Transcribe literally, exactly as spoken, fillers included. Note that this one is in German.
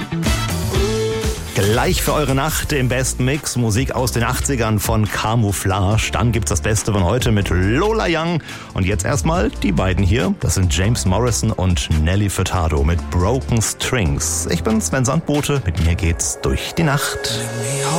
Gleich für eure Nacht im besten Mix Musik aus den achtzigern von Camouflage. Dann gibt's das Beste von heute mit Lola Young. Und jetzt erstmal die beiden hier. Das sind James Morrison und Nelly Furtado mit Broken Strings. Ich bin Sven Sandbote. Mit mir geht's durch die Nacht.